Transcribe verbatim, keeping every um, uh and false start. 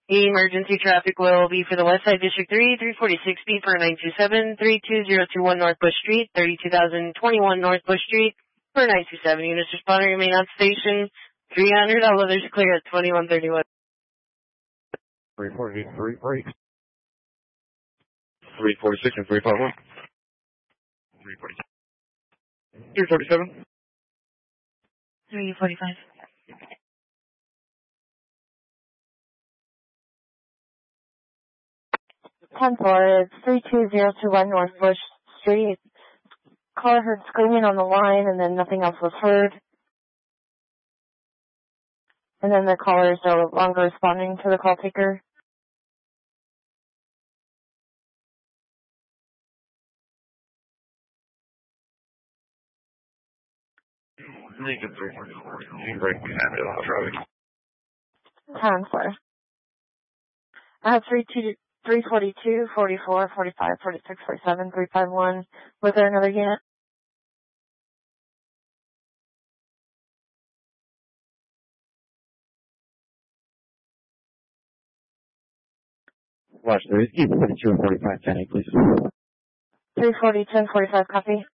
Emergency traffic will be for the West Side District three, three forty-six B for nine two seven, three two zero two one North Bush Street, thirty-two thousand twenty-one North Bush Street for nine two seven. Units responding remain on station. three hundred, all others clear at twenty-one thirty-one. three forty-three, break. three forty-six and three fifty-one. three forty-seven. three forty-seven. three forty-five. ten four, it's three two zero two one North Bush Street. Caller heard screaming on the line, and then nothing else was heard. And then the caller is no longer responding to the call taker. Lincoln three forty-four. You can break me out of traffic. ten four. I have three two. three forty-two, forty-four, forty-five, forty-six, forty-seven, three fifty-one. Was there another unit? Watch, there is forty-two and forty-five, ten eight, please. three forty, ten forty-five, copy.